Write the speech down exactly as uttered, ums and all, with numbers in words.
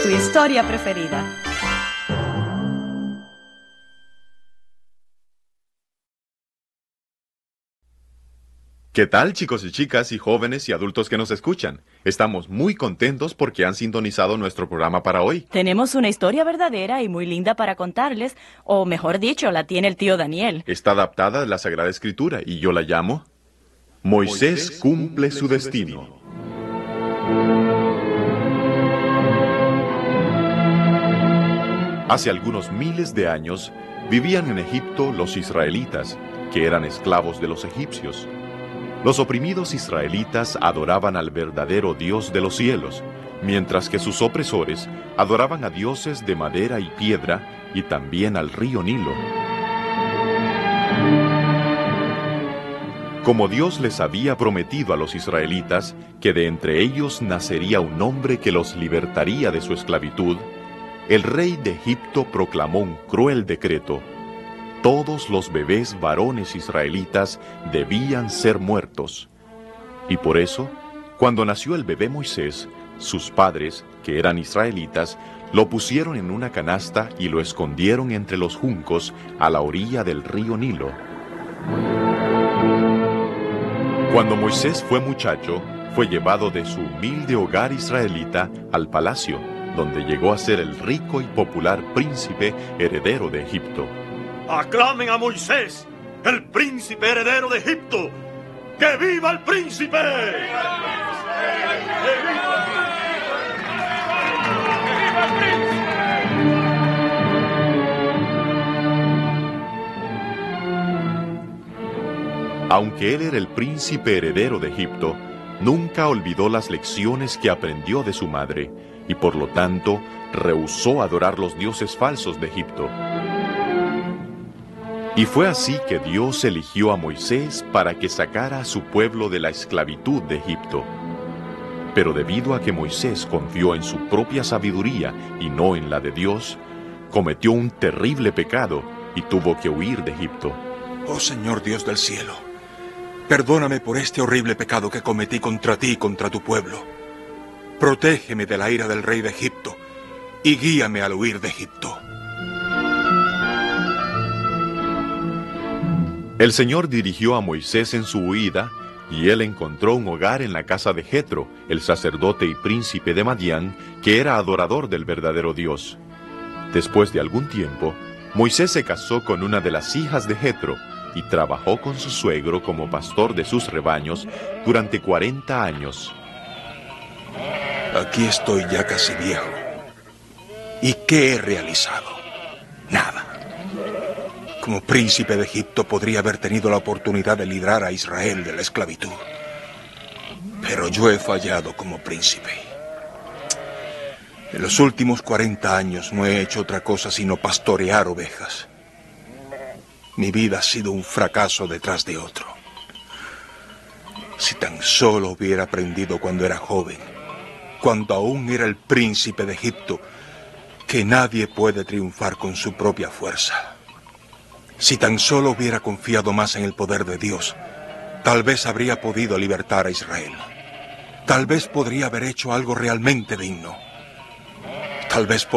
su historia preferida. ¿Qué tal, chicos y chicas y jóvenes y adultos que nos escuchan? Estamos muy contentos porque han sintonizado nuestro programa para hoy. Tenemos una historia verdadera y muy linda para contarles, o mejor dicho, la tiene el tío Daniel. Está adaptada de la Sagrada Escritura y yo la llamo Moisés cumple su destino. Hace algunos miles de años vivían en Egipto los israelitas, que eran esclavos de los egipcios. Los oprimidos israelitas adoraban al verdadero Dios de los cielos, mientras que sus opresores adoraban a dioses de madera y piedra y también al río Nilo. Como Dios les había prometido a los israelitas que de entre ellos nacería un hombre que los libertaría de su esclavitud, el rey de Egipto proclamó un cruel decreto. Todos los bebés varones israelitas debían ser muertos. Y por eso, cuando nació el bebé Moisés, sus padres, que eran israelitas, lo pusieron en una canasta y lo escondieron entre los juncos a la orilla del río Nilo. Cuando Moisés fue muchacho, fue llevado de su humilde hogar israelita al palacio, donde llegó a ser el rico y popular príncipe heredero de Egipto. ¡Aclamen a Moisés, el príncipe heredero de Egipto! ¡Que viva el príncipe! ¡Que viva el príncipe! Aunque él era el príncipe heredero de Egipto, nunca olvidó las lecciones que aprendió de su madre, y por lo tanto rehusó adorar los dioses falsos de Egipto. Y fue así que Dios eligió a Moisés para que sacara a su pueblo de la esclavitud de Egipto. Pero debido a que Moisés confió en su propia sabiduría y no en la de Dios, cometió un terrible pecado y tuvo que huir de Egipto. Oh Señor Dios del cielo, perdóname por este horrible pecado que cometí contra ti y contra tu pueblo. Protégeme de la ira del rey de Egipto y guíame al huir de Egipto. El Señor dirigió a Moisés en su huida, y él encontró un hogar en la casa de Jetro, el sacerdote y príncipe de Madián, que era adorador del verdadero Dios. Después de algún tiempo, Moisés se casó con una de las hijas de Jetro, y trabajó con su suegro como pastor de sus rebaños durante cuarenta años. Aquí estoy ya casi viejo. ¿Y qué he realizado? Nada. Como príncipe de Egipto podría haber tenido la oportunidad de librar a Israel de la esclavitud. Pero yo he fallado como príncipe. En los últimos cuarenta años no he hecho otra cosa sino pastorear ovejas. Mi vida ha sido un fracaso detrás de otro. Si tan solo hubiera aprendido cuando era joven, cuando aún era el príncipe de Egipto, que nadie puede triunfar con su propia fuerza. Si tan solo hubiera confiado más en el poder de Dios, tal vez habría podido libertar a Israel. Tal vez podría haber hecho algo realmente digno. Tal vez